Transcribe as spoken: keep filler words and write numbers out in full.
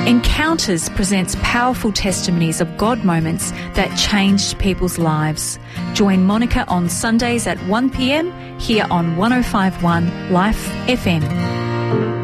Encounters presents powerful testimonies of God moments that changed people's lives. Join Monica on Sundays at one p m here on one oh five point one Life F M.